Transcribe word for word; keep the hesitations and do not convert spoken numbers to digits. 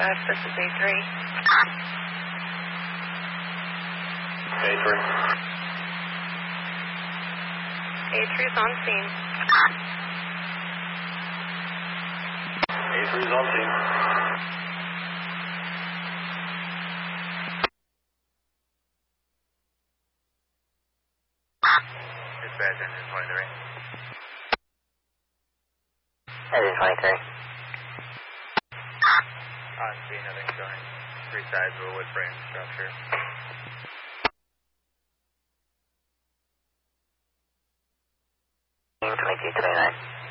Dispatch, this is A three. A three. A three is on scene. A three is on scene. Dispatch, engine twenty-three. Engine twenty-three. On scene, nothing showing. Three sides of a wood frame structure. twenty-two twenty-nine.